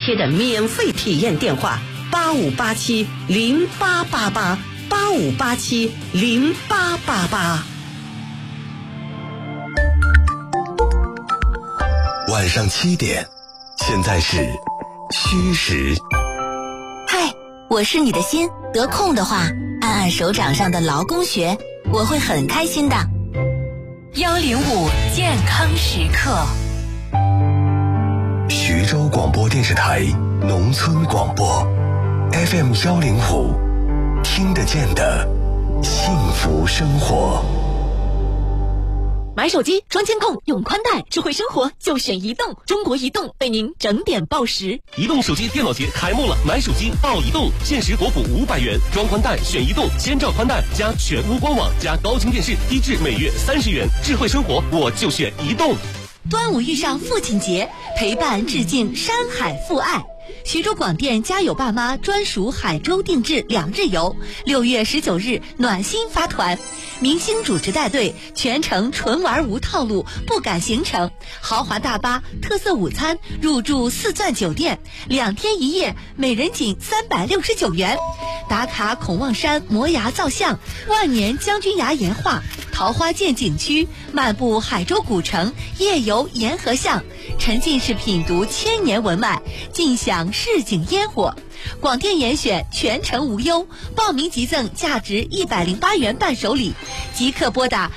贴的免费体验电话：8587-0888，8587-0888。 晚上7点，现在是虚实。 嗨，我是你的心，得空的话，按按手掌上的劳宫穴，我会很开心的。 105健康时刻。 徐州广播电视台农村广播 FM 105，听得见的幸福生活。 买手机装监控用宽带，智慧生活就选移动。中国移动为您整点报时。 移动手机电脑节开幕了，买手机到移动，限时国补500元，装宽带选移动，千兆宽带加全屋官网加高清电视，低至每月30元。智慧生活我就选移动。 端午遇上父亲节，陪伴致敬山海父爱。徐州广电家有爸妈专属海州定制2日游，6月19日暖心发团，明星主持带队，全程纯玩无套路，不赶行程，豪华大巴，特色午餐，入住4钻酒店，2天1夜，每人仅369元。打卡孔望山摩崖造像，万年将军崖岩画，桃花涧景区，漫步海州古城，夜游沿河巷，沉浸式品读千年文脉，尽享市井烟火。广电严选全程无忧，报名即赠价值108元伴手礼，即刻拨打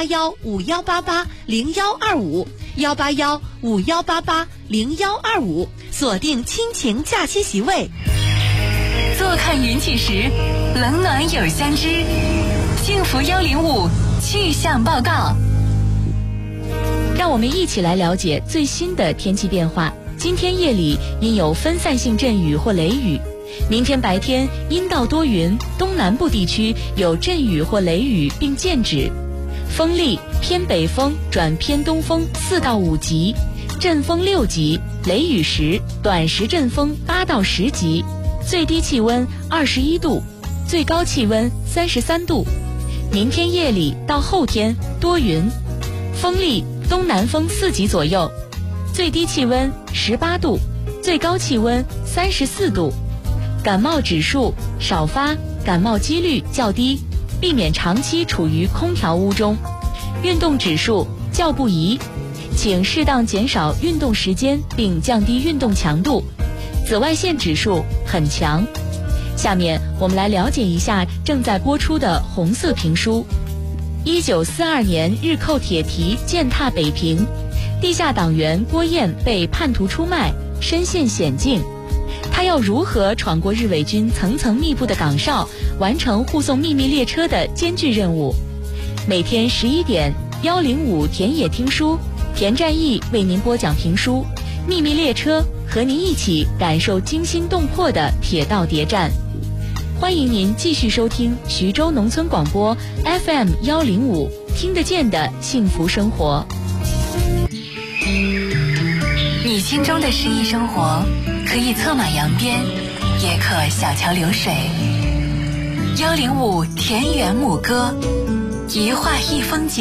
181-5188-0125，181-5188-0125，锁定亲情假期席位。 坐看云起时，冷暖有相知。幸福105气象报告。 让我们一起来了解最新的天气变化。今天夜里因有分散性阵雨或雷雨，明天白天阴到多云，东南部地区有阵雨或雷雨并见止，风力偏北风转偏东风4到5级，阵风6级，雷雨时短时阵风8到10级，最低气温21度，最高气温33度。明天夜里到后天多云，风力东南风4级左右，最低气温18度，最高气温34度。感冒指数少发，感冒几率较低，避免长期处于空调屋中。运动指数较不宜，请适当减少运动时间并降低运动强度。紫外线指数很强。下面我们来了解一下正在播出的红色评书。1942年日寇铁蹄践踏北平，地下党员郭燕被叛徒出卖，身陷险境。他要如何闯过日伪军层层密布的岗哨，完成护送秘密列车的艰巨任务？每天11点105田野听书，田占义为您播讲评书《秘密列车》，和您一起感受惊心动魄的铁道谍战。欢迎您继续收听徐州农村广播 FM 105，听得见的幸福生活。 你心中的诗意生活，可以策马扬鞭，也可小桥流水。105田园牧歌，一画一风景。